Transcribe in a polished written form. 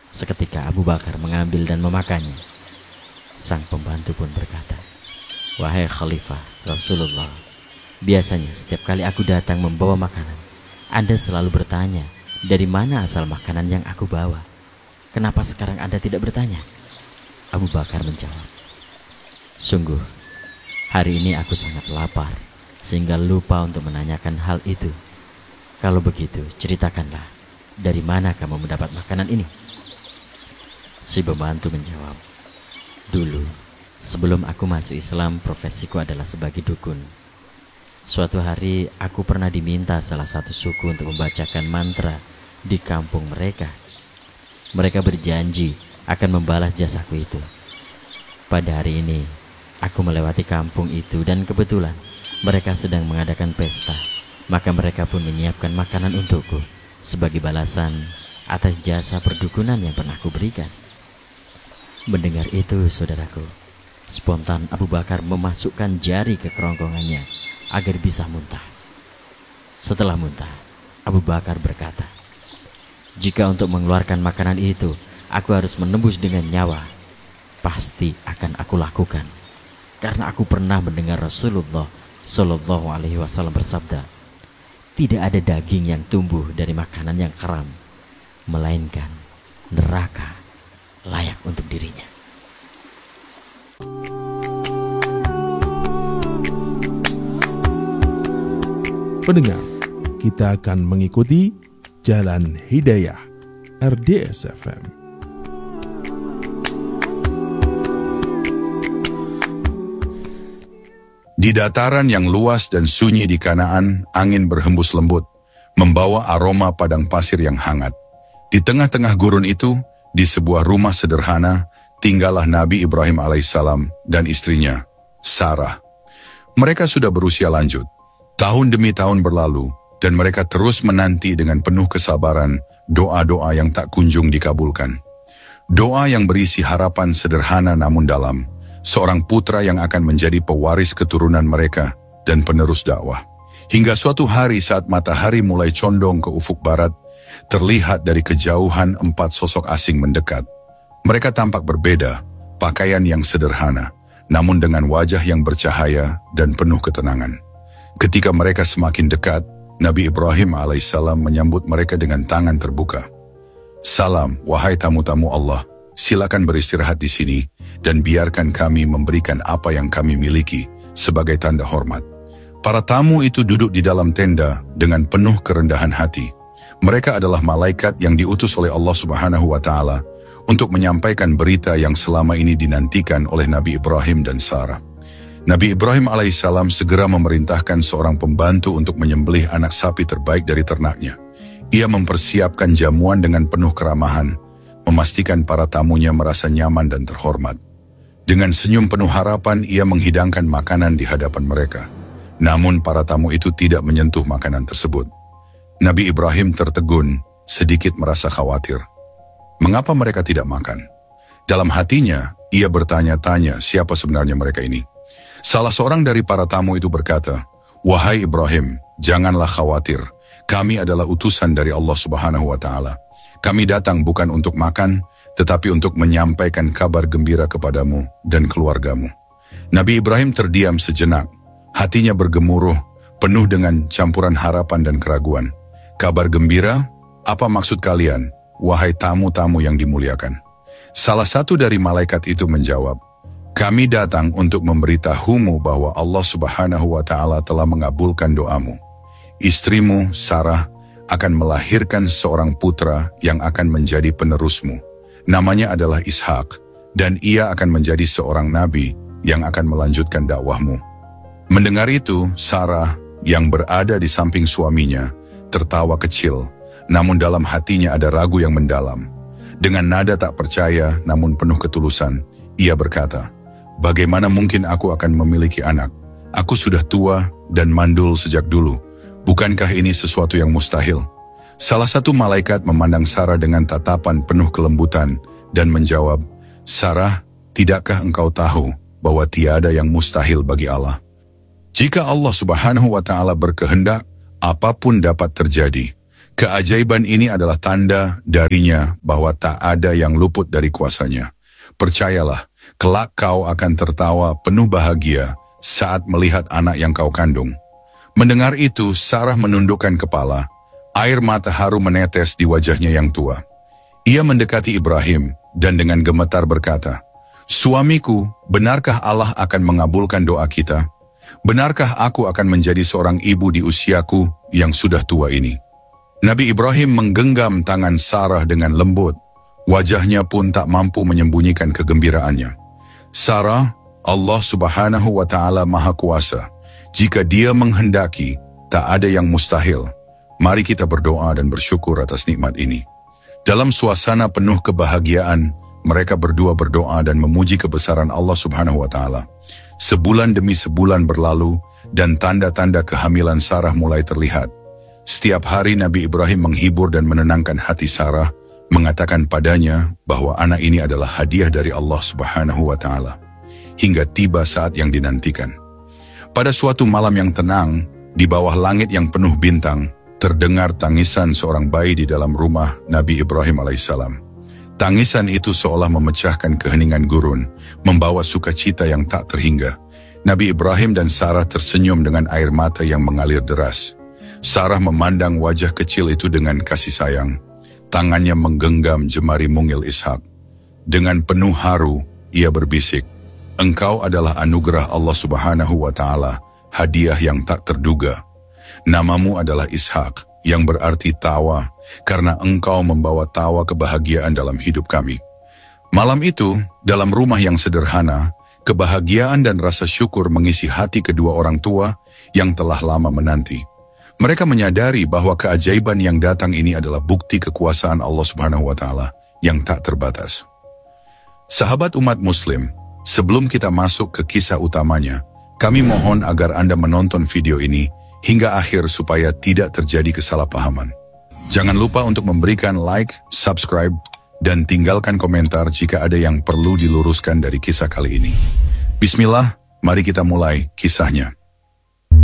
Seketika Abu Bakar mengambil dan memakannya. Sang pembantu pun berkata, "Wahai Khalifah Rasulullah, biasanya setiap kali aku datang membawa makanan, Anda selalu bertanya, dari mana asal makanan yang aku bawa? Kenapa sekarang Anda tidak bertanya?" Abu Bakar menjawab, "Sungguh, hari ini aku sangat lapar, sehingga lupa untuk menanyakan hal itu. Kalau begitu, ceritakanlah, dari mana kamu mendapat makanan ini?" Si pembantu menjawab, "Dulu, sebelum aku masuk Islam, profesiku adalah sebagai dukun. Suatu hari, aku pernah diminta salah satu suku untuk membacakan mantra di kampung mereka. Mereka berjanji akan membalas jasaku itu. Pada hari ini, aku melewati kampung itu dan kebetulan mereka sedang mengadakan pesta. Maka mereka pun menyiapkan makanan untukku sebagai balasan atas jasa perdukunan yang pernah kuberikan." Mendengar itu, saudaraku, spontan Abu Bakar memasukkan jari ke kerongkongannya agar bisa muntah. Setelah muntah, Abu Bakar berkata, "Jika untuk mengeluarkan makanan itu aku harus menembus dengan nyawa, pasti akan aku lakukan. Karena aku pernah mendengar Rasulullah Shallallahu Alaihi Wasallam bersabda, tidak ada daging yang tumbuh dari makanan yang haram, melainkan neraka layak untuk dirinya." Pendengar, kita akan mengikuti Jalan Hidayah RDS FM. Di dataran yang luas dan sunyi di Kanaan, angin berhembus lembut, membawa aroma padang pasir yang hangat. Di tengah-tengah gurun itu, di sebuah rumah sederhana, tinggallah Nabi Ibrahim alaihissalam dan istrinya, Sarah. Mereka sudah berusia lanjut. Tahun demi tahun berlalu, dan mereka terus menanti dengan penuh kesabaran doa-doa yang tak kunjung dikabulkan. Doa yang berisi harapan sederhana namun dalam, seorang putra yang akan menjadi pewaris keturunan mereka dan penerus dakwah. Hingga suatu hari saat matahari mulai condong ke ufuk barat, terlihat dari kejauhan 4 sosok asing mendekat. Mereka tampak berbeda, pakaian yang sederhana, namun dengan wajah yang bercahaya dan penuh ketenangan. Ketika mereka semakin dekat, Nabi Ibrahim alaihissalam menyambut mereka dengan tangan terbuka. "Salam, wahai tamu-tamu Allah, silakan beristirahat di sini, dan biarkan kami memberikan apa yang kami miliki sebagai tanda hormat." Para tamu itu duduk di dalam tenda dengan penuh kerendahan hati. Mereka adalah malaikat yang diutus oleh Allah Subhanahu wa Ta'ala untuk menyampaikan berita yang selama ini dinantikan oleh Nabi Ibrahim dan Sarah. Nabi Ibrahim alaihissalam segera memerintahkan seorang pembantu untuk menyembelih anak sapi terbaik dari ternaknya. Ia mempersiapkan jamuan dengan penuh keramahan, memastikan para tamunya merasa nyaman dan terhormat. Dengan senyum penuh harapan, ia menghidangkan makanan di hadapan mereka. Namun para tamu itu tidak menyentuh makanan tersebut. Nabi Ibrahim tertegun, sedikit merasa khawatir. Mengapa mereka tidak makan? Dalam hatinya, ia bertanya-tanya siapa sebenarnya mereka ini. Salah seorang dari para tamu itu berkata, "Wahai Ibrahim, janganlah khawatir. Kami adalah utusan dari Allah Subhanahu wa Ta'ala. Kami datang bukan untuk makan, tetapi untuk menyampaikan kabar gembira kepadamu dan keluargamu." Nabi Ibrahim terdiam sejenak. Hatinya bergemuruh, penuh dengan campuran harapan dan keraguan. "Kabar gembira? Apa maksud kalian, wahai tamu-tamu yang dimuliakan?" Salah satu dari malaikat itu menjawab, "Kami datang untuk memberitahumu bahwa Allah Subhanahu wa Ta'ala telah mengabulkan doamu. Istrimu, Sarah, akan melahirkan seorang putra yang akan menjadi penerusmu. Namanya adalah Ishak, dan ia akan menjadi seorang nabi yang akan melanjutkan dakwahmu." Mendengar itu, Sarah yang berada di samping suaminya tertawa kecil, namun dalam hatinya ada ragu yang mendalam. Dengan nada tak percaya namun penuh ketulusan, ia berkata, "Bagaimana mungkin aku akan memiliki anak? Aku sudah tua dan mandul sejak dulu. Bukankah ini sesuatu yang mustahil?" Salah satu malaikat memandang Sarah dengan tatapan penuh kelembutan dan menjawab, "Sarah, tidakkah engkau tahu bahwa tiada yang mustahil bagi Allah? Jika Allah Subhanahu wa Ta'ala berkehendak, apapun dapat terjadi. Keajaiban ini adalah tanda darinya bahwa tak ada yang luput dari kuasanya. Percayalah, kelak kau akan tertawa penuh bahagia saat melihat anak yang kau kandung. Mendengar itu, Sarah menundukkan kepala. Air mata haru menetes di wajahnya yang tua. Ia mendekati Ibrahim dan dengan gemetar berkata, "Suamiku, benarkah Allah akan mengabulkan doa kita? Benarkah aku akan menjadi seorang ibu di usiaku yang sudah tua ini?" Nabi Ibrahim menggenggam tangan Sarah dengan lembut. Wajahnya pun tak mampu menyembunyikan kegembiraannya. "Sarah, Allah Subhanahu wa Ta'ala Maha Kuasa. Jika Dia menghendaki, tak ada yang mustahil. Mari kita berdoa dan bersyukur atas nikmat ini." Dalam suasana penuh kebahagiaan, mereka berdua berdoa dan memuji kebesaran Allah Subhanahu wa Ta'ala. Sebulan demi sebulan berlalu dan tanda-tanda kehamilan Sarah mulai terlihat. Setiap hari Nabi Ibrahim menghibur dan menenangkan hati Sarah, mengatakan padanya bahwa anak ini adalah hadiah dari Allah Subhanahu wa Ta'ala. Hingga tiba saat yang dinantikan. Pada suatu malam yang tenang, di bawah langit yang penuh bintang, terdengar tangisan seorang bayi di dalam rumah Nabi Ibrahim alaihissalam. Tangisan itu seolah memecahkan keheningan gurun, membawa sukacita yang tak terhingga. Nabi Ibrahim dan Sarah tersenyum dengan air mata yang mengalir deras. Sarah memandang wajah kecil itu dengan kasih sayang. Tangannya menggenggam jemari mungil Ishak. Dengan penuh haru, ia berbisik, "Engkau adalah anugerah Allah Subhanahu wa Ta'ala, hadiah yang tak terduga. Namamu adalah Ishak, yang berarti tawa, karena engkau membawa tawa kebahagiaan dalam hidup kami." Malam itu, dalam rumah yang sederhana, kebahagiaan dan rasa syukur mengisi hati kedua orang tua yang telah lama menanti. Mereka menyadari bahwa keajaiban yang datang ini adalah bukti kekuasaan Allah Subhanahu wa Ta'ala yang tak terbatas. Sahabat umat Muslim, sebelum kita masuk ke kisah utamanya, kami mohon agar Anda menonton video ini hingga akhir supaya tidak terjadi kesalahpahaman. Jangan lupa untuk memberikan like, subscribe, dan tinggalkan komentar jika ada yang perlu diluruskan dari kisah kali ini. Bismillah, mari kita mulai kisahnya.